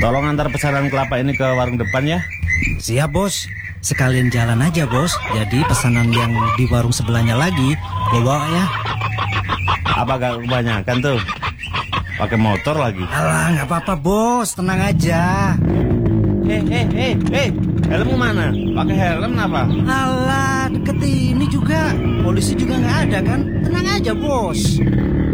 Tolong antar pesanan kelapa ini ke warung depan ya. Siap, Bos. Sekalian jalan aja, Bos. Jadi pesanan yang di warung sebelahnya lagi gue bawa ya. Apa gak kebanyakan tuh? Pakai motor lagi. Alah, nggak apa-apa, Bos. Tenang aja. Helmmu mana? Pakai helm apa? Alah, deket ini juga. Polisi juga nggak ada kan? Tenang aja, Bos.